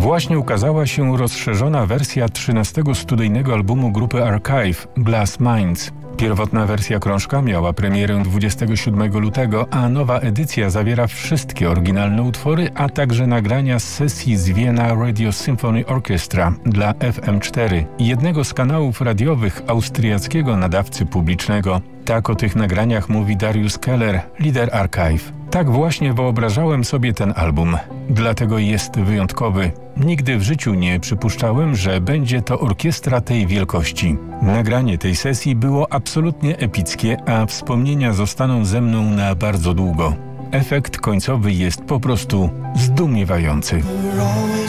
Właśnie ukazała się rozszerzona wersja 13. studyjnego albumu grupy Archive Glass Minds. Pierwotna wersja krążka miała premierę 27 lutego, a nowa edycja zawiera wszystkie oryginalne utwory, a także nagrania z sesji z Vienna Radio Symphony Orchestra dla FM4, jednego z kanałów radiowych austriackiego nadawcy publicznego. Tak o tych nagraniach mówi Darius Keller, lider Archive. Tak właśnie wyobrażałem sobie ten album. Dlatego jest wyjątkowy. Nigdy w życiu nie przypuszczałem, że będzie to orkiestra tej wielkości. Nagranie tej sesji było absolutnie epickie, a wspomnienia zostaną ze mną na bardzo długo. Efekt końcowy jest po prostu zdumiewający.